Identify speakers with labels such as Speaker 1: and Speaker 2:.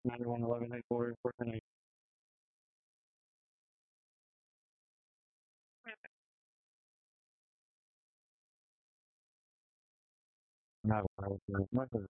Speaker 1: 91, 11, 8, 4, 4, 10, 8. Nada, bueno, no es